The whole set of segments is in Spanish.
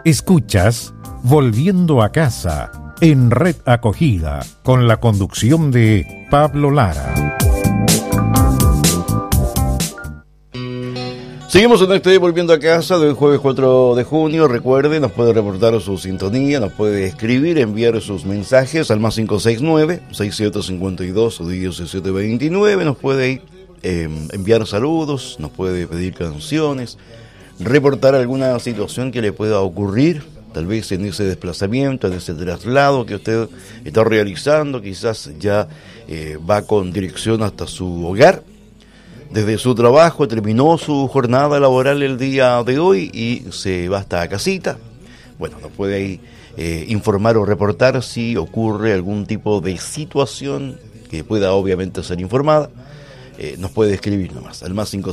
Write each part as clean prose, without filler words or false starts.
Escuchas Volviendo a Casa en Red Acogida con la conducción de Pablo Lara. Seguimos en este Volviendo a Casa del jueves 4 de junio. Recuerde, nos puede reportar su sintonía, nos puede escribir, enviar sus mensajes al más 569-6752-1729. Nos puede enviar saludos, nos puede pedir canciones, reportar alguna situación que le pueda ocurrir, tal vez en ese desplazamiento, en ese traslado que usted está realizando. Quizás ya va con dirección hasta su hogar. Desde su trabajo terminó su jornada laboral el día de hoy y se va hasta casita. Bueno, nos puede ahí informar o reportar si ocurre algún tipo de situación que pueda obviamente ser informada. Nos puede escribir nomás al más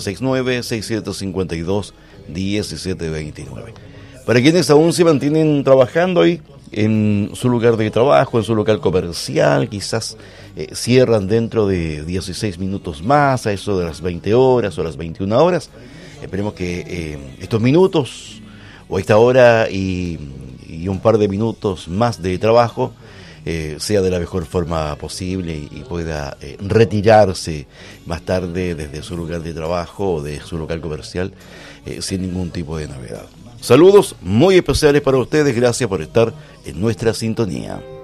569-6752-1729. Para quienes aún se mantienen trabajando ahí en su lugar de trabajo, en su local comercial, quizás cierran dentro de 16 minutos más, a eso de las 20 horas o las 21 horas. Esperemos que estos minutos o esta hora y un par de minutos más de trabajo sea de la mejor forma posible y pueda retirarse más tarde desde su lugar de trabajo o de su local comercial sin ningún tipo de novedad. Saludos muy especiales para ustedes, gracias por estar en nuestra sintonía.